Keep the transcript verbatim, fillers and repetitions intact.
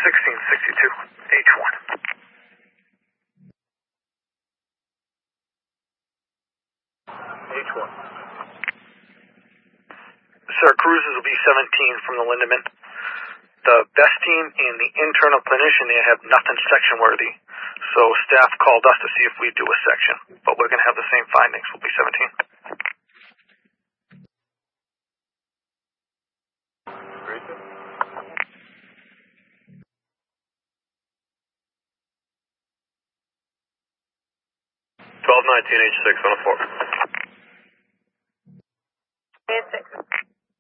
sixteen sixty-two, H one. H one. Sir, cruises will be seventeen from the Lindemann. The best team and the internal clinician, they have nothing section worthy. So staff called us to see if we do a section. But we're going to have the same findings. We'll be seventeen. twelve nineteen H six on a four. H six.